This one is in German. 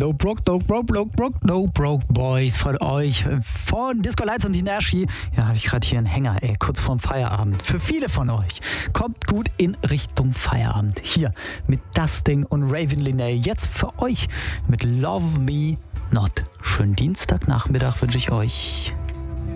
No Broke Boys von euch, von Disco Lights und Inertia. Ja, habe ich gerade hier einen Hänger, kurz vorm Feierabend. Für viele von euch. Kommt gut in Richtung Feierabend. Hier mit Dusting und Raven Linney. Jetzt für euch mit Love Me Not. Schönen Dienstagnachmittag wünsche ich euch.